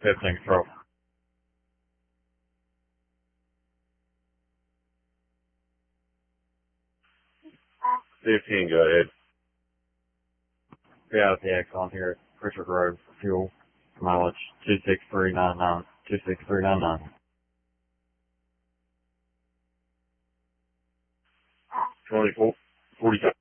15 control. 15, go ahead. Be out of the Exxon here at Richard Road for fuel. Mileage 26399. 26399. 24, 45.